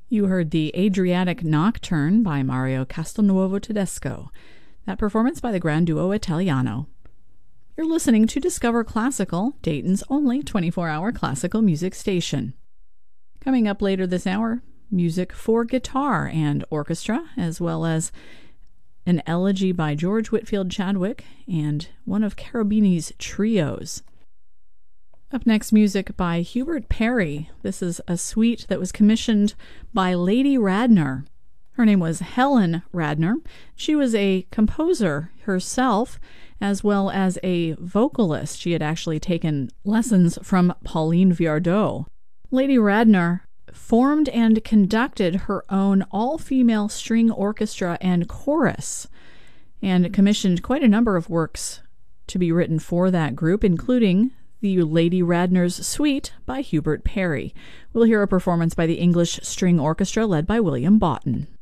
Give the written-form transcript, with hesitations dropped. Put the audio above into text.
You heard the Adriatic Nocturne by Mario Castelnuovo Tedesco. That performance by the Grand Duo Italiano. You're listening to Discover Classical, Dayton's only 24-hour classical music station. Coming up later this hour, music for guitar and orchestra, as well as an elegy by George Whitfield Chadwick and one of Cherubini's trios. Up next, music by Hubert Parry. This is a suite that was commissioned by Lady Radner. Her name was Helen Radner. She was a composer herself, as well as a vocalist. She had actually taken lessons from Pauline Viardot. Lady Radner formed and conducted her own all-female string orchestra and chorus, and commissioned quite a number of works to be written for that group, including the Lady Radner's Suite by Hubert Parry. We'll hear a performance by the English String Orchestra led by William Boughton.